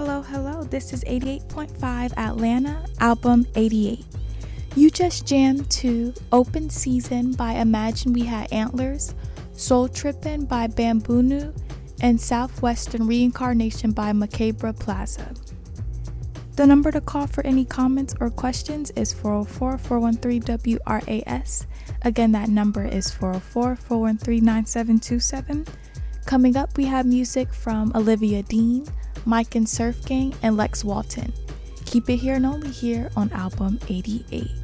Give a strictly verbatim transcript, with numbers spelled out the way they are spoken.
hello, hello. This is eighty-eight point five Atlanta, album eighty-eight. You just jammed to Open Season by Imagine We Had Antlers, Soul Trippin' by Bambunu, and Southwestern Reincarnation by Macabre Plaza. The number to call for any comments or questions is four oh four, four one three, W R A S. Again, that number is four oh four, four one three, nine seven two seven. Coming up, we have music from Olivia Dean, Mike and Surf Gang, and Lex Walton. Keep it here and only here on album eighty-eight.